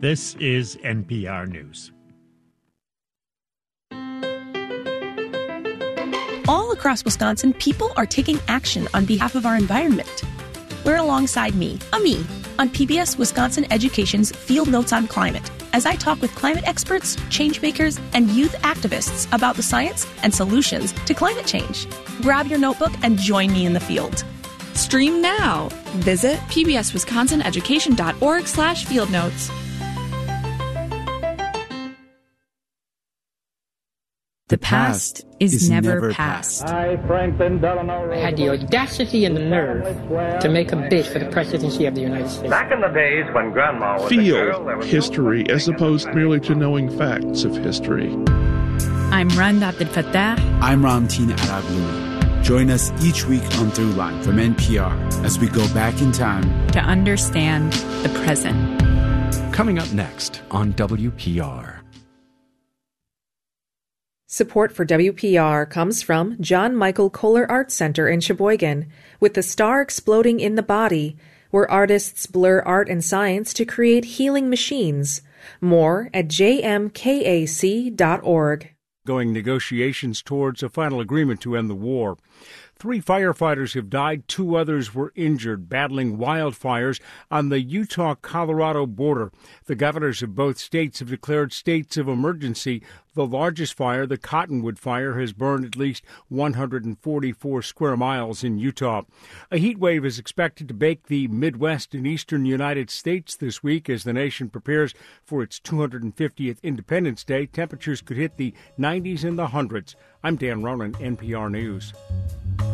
This is NPR News. All across Wisconsin, people are taking action on behalf of our environment. Learn alongside me, Ami, on PBS Wisconsin Education's Field Notes on Climate, as I talk with climate experts, change makers, and youth activists about the science and solutions to climate change. Grab your notebook and join me in the field. Stream now. Visit pbswisconsineducation.org/fieldnotes. The past is never past. I, Franklin Delano Roosevelt, had the audacity and the nerve to make a bid for the presidency of the United States. Back in the days when Grandma was Feel a girl, there was history as opposed merely to knowing facts of history. I'm Rand Abdel Fattah. I'm Ramteen Arablouei. Join us each week on Throughline from NPR as we go back in time to understand the present. Coming up next on WPR. Support for WPR comes from John Michael Kohler Art Center in Sheboygan, with the star exploding in the body, where artists blur art and science to create healing machines. More at jmkac.org. Going negotiations towards a final agreement to end the war. 3 firefighters have died, 2 others were injured battling wildfires on the Utah-Colorado border. The governors of both states have declared states of emergency. The largest fire, the Cottonwood Fire, has burned at least 144 square miles in Utah. A heat wave is expected to bake the Midwest and eastern United States this week as the nation prepares for its 250th Independence Day. Temperatures could hit the 90s and the hundreds. I'm Dan Ronan, NPR News.